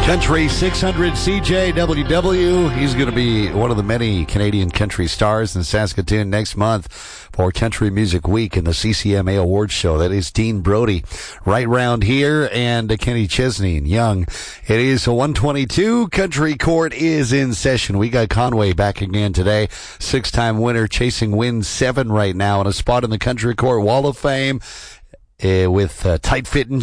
Country 600 CJWW. He's going to be one of the many Canadian country stars in Saskatoon next month for Country Music Week and the CCMA Awards Show. That is Dean Brody right round here, and Kenny Chesney and Young. It is a 122. Country Court is in session. We got Conway back again today. 6-time winner, chasing win 7 right now, and a spot in the Country Court Wall of Fame with tight-fitting